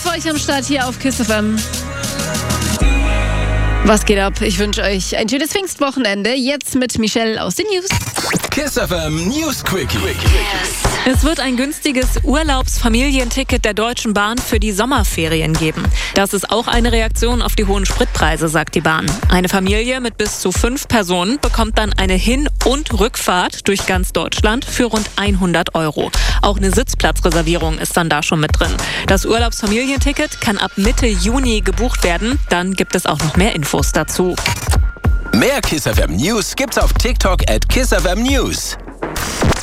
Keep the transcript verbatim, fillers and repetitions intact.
für euch am Start hier auf Kiss F M. Was geht ab? Ich wünsche euch ein schönes Pfingstwochenende. Jetzt mit Michelle aus den News. Kiss F M News Quickie. Es wird ein günstiges Urlaubsfamilienticket der Deutschen Bahn für die Sommerferien geben. Das ist auch eine Reaktion auf die hohen Spritpreise, sagt die Bahn. Eine Familie mit bis zu fünf Personen bekommt dann eine Hin- und Rückfahrt durch ganz Deutschland für rund hundert Euro. Auch eine Sitzplatzreservierung ist dann da schon mit drin. Das Urlaubsfamilienticket kann ab Mitte Juni gebucht werden. Dann gibt es auch noch mehr Infos dazu. Mehr Kiss F M News gibt's auf TikTok at Kiss F M News.